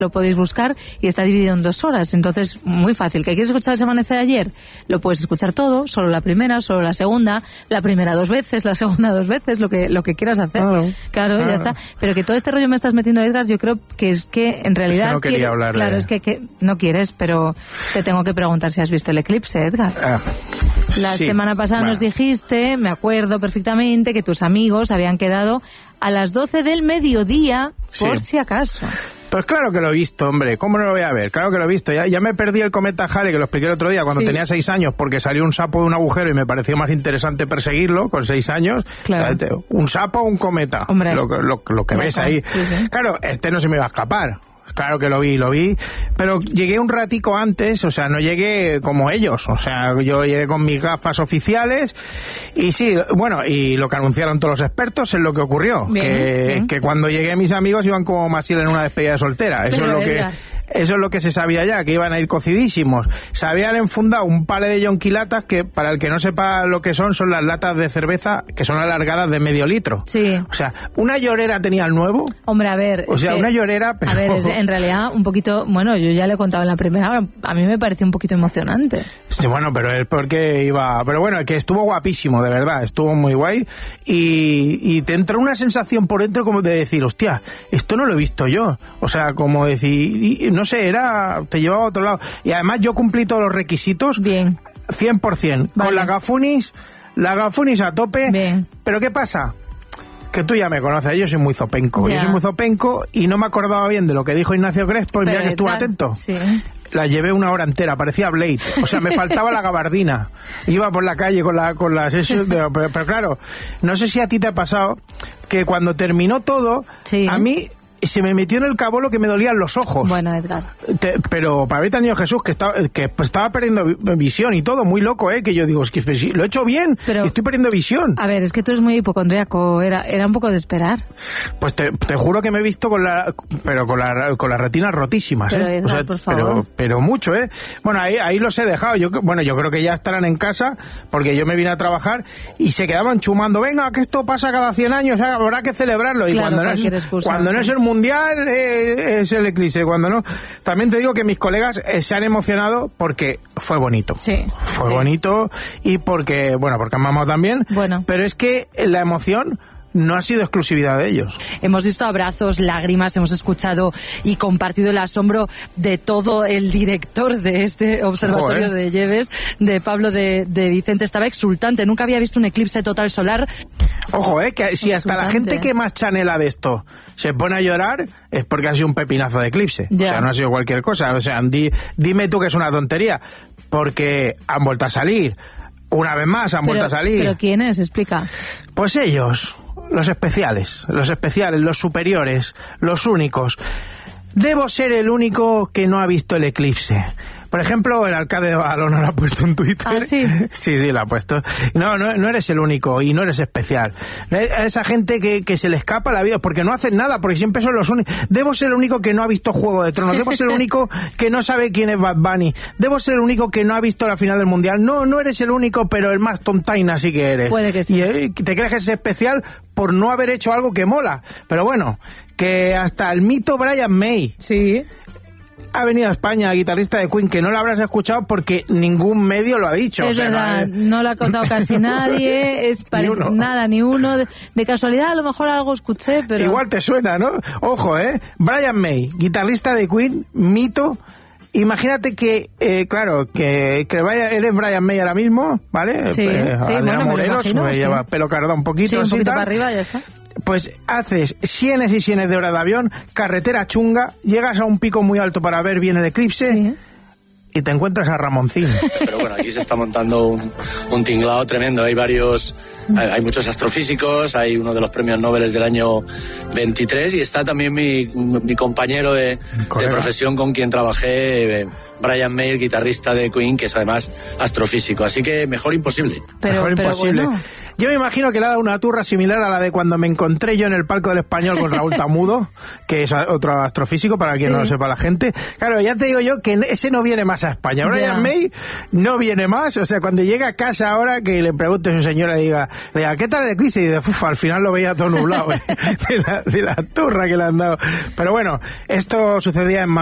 lo podéis buscar y está dividido en 2 horas, entonces muy fácil. ¿Que quieres escuchar ese amanecer de ayer? Lo puedes escuchar todo, solo la primera, solo la segunda, la primera 2 veces, la segunda 2 veces, lo que quieras hacer. Claro, ya está. Pero que todo este rollo me estás metiendo, Edgar, yo creo que es que en realidad... Es que no quería hablar. Claro, es que no quieres, pero te tengo que preguntar si has visto el eclipse, Edgar. La semana pasada nos dijiste, me acuerdo perfectamente, que tus amigos habían quedado a las 12 del mediodía, por si acaso. Pues claro que lo he visto, hombre. ¿Cómo no lo voy a ver? Claro que lo he visto. Ya me perdí el cometa Halley, que lo expliqué el otro día, cuando tenía 6 años, porque salió un sapo de un agujero y me pareció más interesante perseguirlo con 6 años. Claro. O sea, un sapo o un cometa. Hombre. Lo que ves ahí. Sí. Claro, no se me iba a escapar. Claro que lo vi, pero llegué un ratico antes, o sea, no llegué como ellos, o sea, yo llegué con mis gafas oficiales y sí, bueno, y lo que anunciaron todos los expertos es lo que ocurrió, bien. Que cuando llegué mis amigos iban como Maciel en una despedida de soltera, eso es lo que se sabía ya, que iban a ir cocidísimos. Se habían enfundado un palé de yonquilatas que, para el que no sepa lo que son las latas de cerveza que son alargadas de medio litro. Sí. O sea, una llorera tenía el nuevo. Hombre, a ver... O sea, una llorera... Pero... A ver, en realidad un poquito... Bueno, yo ya le he contado en la primera hora, a mí me pareció un poquito emocionante. Sí, bueno, pero es porque iba... Pero bueno, que estuvo guapísimo, de verdad, estuvo muy guay. Y te entró una sensación por dentro como de decir, hostia, esto no lo he visto yo. O sea, como decir... No sé, te llevaba a otro lado. Y además yo cumplí todos los requisitos. Bien. 100%. Vale. Con la Gafunis a tope. Bien. Pero ¿qué pasa? Que tú ya me conoces, yo soy muy zopenco. Yo soy muy zopenco y no me acordaba bien de lo que dijo Ignacio Crespo y mira que estuve atento. Sí. La llevé 1 hora entera, parecía Blade. O sea, me faltaba la gabardina. Iba por la calle con las... Pero claro, no sé si a ti te ha pasado que cuando terminó todo, a mí... se me metió en el cabolo que me dolían los ojos. Bueno, Edgar. Pero para haber tenido Jesús, que estaba perdiendo visión y todo, muy loco, que yo digo, es que lo he hecho bien, pero, y estoy perdiendo visión. A ver, es que tú eres muy hipocondríaco, era un poco de esperar. Pues te juro que me he visto con las retinas rotísimas, pero, Edgar, o sea, por favor. Pero mucho, Bueno, ahí los he dejado. Yo creo que ya estarán en casa, porque yo me vine a trabajar y se quedaban chumando, venga, que esto pasa cada 100 años, habrá que celebrarlo. Y claro, cuando no es el mundial es el eclipse, cuando no. También te digo que mis colegas se han emocionado porque fue bonito. Sí. Fue bonito y porque han mamado también. Bueno. Pero es que la emoción no ha sido exclusividad de ellos. Hemos visto abrazos, lágrimas, hemos escuchado y compartido el asombro de todo el director de este observatorio de Lleves, de Pablo de Vicente. Estaba exultante, nunca había visto un eclipse total solar. Ojo, que si hasta la gente que más chanela de esto se pone a llorar, es porque ha sido un pepinazo de eclipse. Ya. O sea, no ha sido cualquier cosa. O sea, dime tú que es una tontería, porque han vuelto a salir. Una vez más han vuelto a salir. ¿Pero quiénes? Explica. Pues ellos, los especiales, los superiores, los únicos. Debo ser el único que no ha visto el eclipse. Por ejemplo, el alcalde de Badalona lo ha puesto en Twitter. ¿Ah, sí? Sí, lo ha puesto. No eres el único y no eres especial. A esa gente que se le escapa la vida porque no hacen nada, porque siempre son los únicos. Debo ser el único que no ha visto Juego de Tronos. Debo ser el único que no sabe quién es Bad Bunny. Debo ser el único que no ha visto la final del Mundial. No eres el único, pero el más tontaina sí que eres. Puede que sí. Y te crees que es especial por no haber hecho algo que mola. Pero bueno, que hasta el mito Brian May... Sí... ha venido a España, guitarrista de Queen, que no lo habrás escuchado porque ningún medio lo ha dicho. Es verdad, no lo ha contado casi nadie, ni uno. De casualidad, a lo mejor algo escuché, pero... Igual te suena, ¿no? Ojo, Brian May, guitarrista de Queen, mito. Imagínate que, él es Brian May ahora mismo, ¿vale? Sí, Adriana Morelos, me lleva pelo cardado un poquito. Sí, un poquito para arriba, ya está. Pues haces cienes y cienes de horas de avión, carretera chunga, llegas a un pico muy alto para ver bien el eclipse y te encuentras a Ramoncín. Pero bueno, aquí se está montando un tinglao tremendo. Hay muchos astrofísicos, hay uno de los premios Nobel del año 23 y está también mi compañero de profesión con quien trabajé, Brian May, guitarrista de Queen, que es además astrofísico. Así que mejor imposible. Mejor imposible. Bueno. Yo me imagino que le ha dado una turra similar a la de cuando me encontré yo en el palco del Español con Raúl Tamudo, que es otro astrofísico, para quien no lo sepa la gente. Claro, ya te digo yo que ese no viene más a España. Brian May no viene más. O sea, cuando llega a casa ahora, que le pregunte a su señora y diga, Le diga, ¿qué tal el eclipse? Y al final lo veía todo nublado, de la turra que le han dado. Pero bueno, esto sucedía en